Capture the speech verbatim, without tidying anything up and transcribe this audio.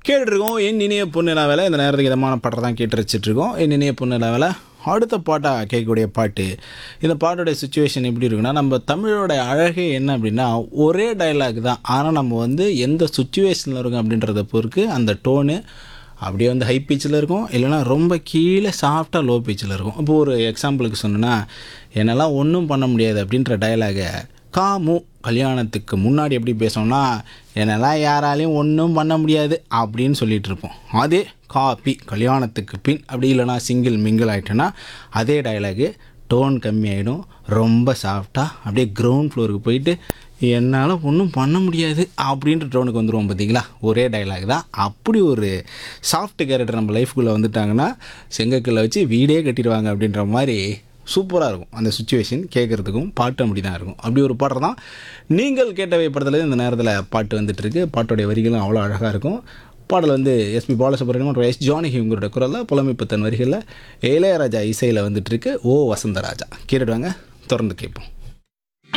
கேட்டுட்ருக்கோம் என் இனிய பொண்ணு வேலை. இந்த நேரத்துக்கு இதமான பாட்டை தான் கேட்டு வச்சிட்ருக்கோம். என் இனிய பொண்ணு வேலை. அடுத்த பாட்டாக கேட்கக்கூடிய பாட்டு, இந்த பாட்டோடைய சுச்சுவேஷன் எப்படி இருக்குன்னா, நம்ம தமிழோட அழகே என்ன அப்படின்னா ஒரே டைலாக் தான். ஆனால் நம்ம வந்து எந்த சுச்சுவேஷனில் இருக்கோம் அப்படின்றத பொறுத்து அந்த டோனு அப்படியே வந்து ஹை பீச்சில் இருக்கும், இல்லைனா ரொம்ப கீழே சாஃப்டாக லோ பீச்சில் இருக்கும். இப்போ ஒரு எக்ஸாம்பிளுக்கு சொன்னேன்னா, என்னெல்லாம் ஒன்றும் பண்ண முடியாது அப்படின்ற டைலாகை காமு கல்யாணத்துக்கு முன்னாடி எப்படி பேசணும்னா, என்னெல்லாம் யாராலையும் ஒன்றும் பண்ண முடியாது அப்படின்னு சொல்லிகிட்டு இருப்போம். அதே காப்பி கல்யாணத்துக்கு பின் அப்படி இல்லைனா சிங்கிள் மிங்கிள் ஆகிட்டோன்னா அதே டைலாகு டோன் கம்மியாகிடும், ரொம்ப சாஃப்டாக அப்படியே கிரவுண்ட் ஃப்ளோருக்கு போயிட்டு என்னால் ஒன்றும் பண்ண முடியாது அப்படின்ற டோனுக்கு வந்துடுவோம். பார்த்தீங்களா, ஒரே டைலாக் தான். அப்படி ஒரு சாஃப்ட் கேரக்டர் நம்ம லைஃப்குள்ளே வந்துட்டாங்கன்னா செங்கக்கல்லை வச்சு வீடே கட்டிடுவாங்க அப்படின்ற மாதிரி சூப்பராக இருக்கும். அந்த சுச்சுவேஷன் கேட்குறதுக்கும் பாட்டு அப்படி தான் இருக்கும். அப்படி ஒரு பாட்டு தான் நீங்கள் கேட்டவை படத்தில் இந்த நேரத்தில் பாட்டு வந்துட்டுருக்கு. பாட்டோடைய வரிகளும் அவ்வளோ அழகாக இருக்கும். பாடல் வந்து எஸ்பி பாலசுப்ரமணியம் மற்றும் எஸ் ஜானகி இவங்களோட குரலில் புலமைப்புத்தன் வரிகளில் இளையராஜா இசையில் வந்துட்டுருக்கு. ஓ வசந்தராஜா கேட்டுடுவாங்க, தொடர்ந்து கேட்போம்.